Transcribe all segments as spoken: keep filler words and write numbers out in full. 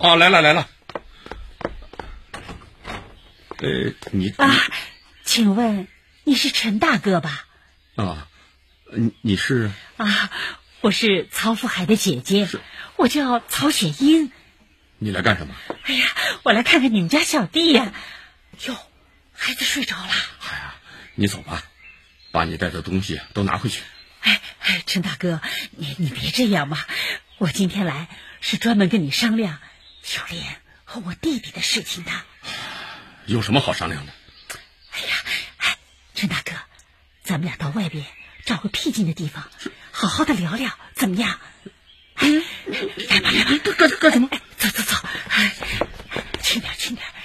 哦，来了来了。呃，你啊，请问你是陈大哥吧？ 啊，你你是啊，我是曹福海的姐姐，我叫曹雪英。 你来干什么？ 哎呀，我来看看你们家小弟呀。哟，孩子睡着了。 哎呀，你走吧，把你带的东西都拿回去。 哎哎，陈大哥，你你别这样嘛，我今天来是专门跟你商量小莲和我弟弟的事情的。 有什么好商量的？ 哎呀，哎，陈大哥，咱们俩到外边找个僻静的地方，好好的聊聊，怎么样？哎，来吧来吧， 干干什么？ 哎，走走走，哎，轻点轻点。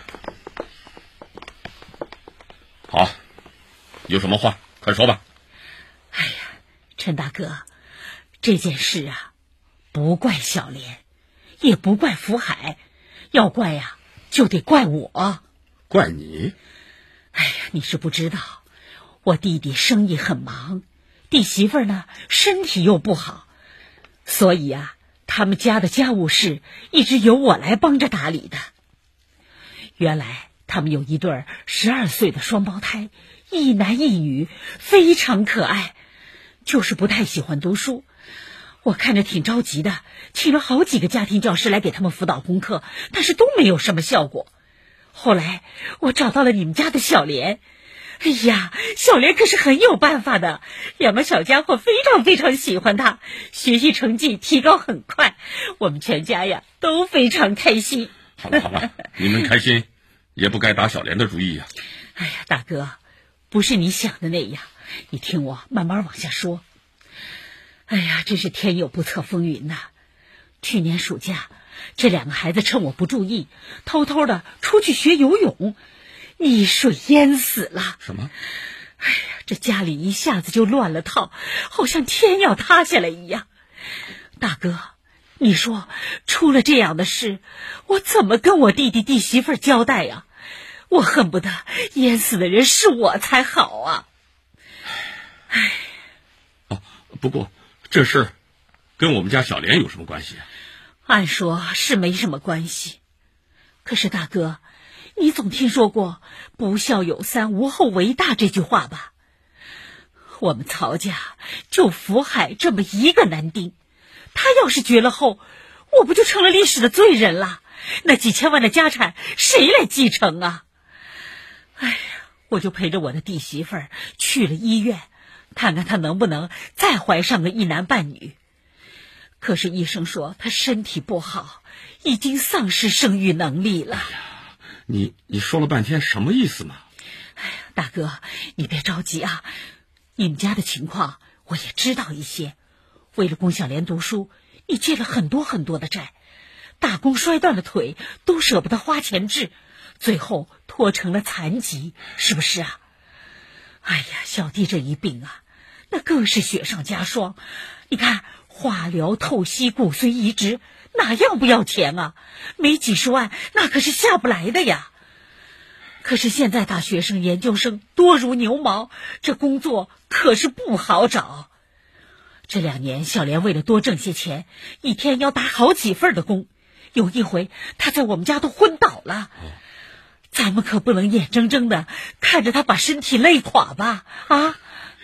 好，有什么话快说吧。 哎呀，陈大哥，这件事啊，不怪小莲，也不怪福海，要怪呀，就得怪我。 怪你？ 哎呀，你是不知道，我弟弟生意很忙，弟媳妇儿呢身体又不好，所以啊，他们家的家务事一直由我来帮着打理的。原来他们有一对十二岁的双胞胎，一男一女，非常可爱，就是不太喜欢读书。我看着挺着急的，请了好几个家庭教师来给他们辅导功课，但是都没有什么效果。后来我找到了你们家的小莲，哎呀，小莲可是很有办法的，两个小家伙非常非常喜欢她，学习成绩提高很快，我们全家呀都非常开心。 好了好了，你们开心也不该打小莲的主意呀。 哎呀，大哥，不是你想的那样，你听我慢慢往下说。哎呀，真是天有不测风云呐！去年暑假，这两个孩子趁我不注意，偷偷的出去学游泳，溺水淹死了。 什么？ 哎呀，这家里一下子就乱了套，好像天要塌下来一样。大哥，你说出了这样的事，我怎么跟我弟弟弟媳妇交代呀？我恨不得淹死的人是我才好啊！哎， 哦，不过这事跟我们家小莲有什么关系啊？ 按说是没什么关系，可是大哥，你总听说过“不孝有三，无后为大”这句话吧？我们曹家就福海这么一个男丁，他要是绝了后，我不就成了历史的罪人了？那几千万的家产谁来继承啊？哎呀，我就陪着我的弟媳妇儿去了医院，看看她能不能再怀上个一男半女。可是医生说她身体不好，已经丧失生育能力了。 哎呀，你你说了半天什么意思嘛？ 哎呀，大哥，你别着急啊，你们家的情况我也知道一些。为了供小莲读书，你借了很多很多的债，打工摔断了腿，都舍不得花钱治，最后拖成了残疾，是不是啊？哎呀，小弟这一病啊，那更是雪上加霜。你看，化疗、透析、骨髓移植，哪样不要钱啊？没几十万，那可是下不来的呀。可是现在大学生、研究生多如牛毛，这工作可是不好找。这两年，小莲为了多挣些钱，一天要打好几份的工，有一回她在我们家都昏倒了。咱们可不能眼睁睁的看着她把身体累垮吧？啊！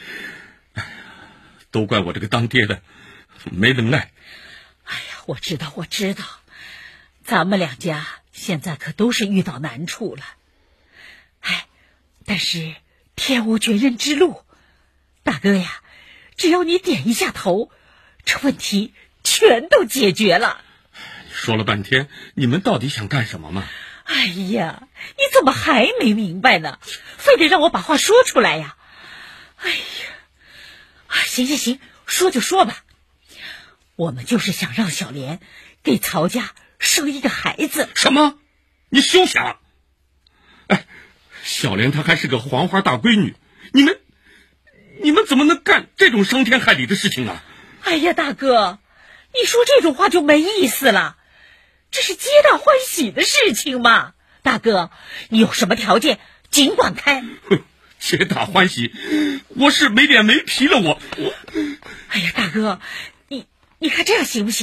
都怪我这个当爹的没能耐。 哎呀，我知道，我知道，咱们两家现在可都是遇到难处了。哎，但是天无绝人之路，大哥呀，只要你点一下头，这问题全都解决了。 说了半天，你们到底想干什么嘛？ 哎呀，你怎么还没明白呢？非得让我把话说出来呀？哎呀，行行行，说就说吧。我们就是想让小莲给曹家生一个孩子。 什么？你休想！哎，小莲她还是个黄花大闺女，你们你们怎么能干这种伤天害理的事情啊？ 哎呀，大哥，你说这种话就没意思了，这是皆大欢喜的事情嘛。大哥，你有什么条件尽管开。 皆大欢喜，我是没脸没皮了，我我。 哎呀，大哥，你你看这样行不行？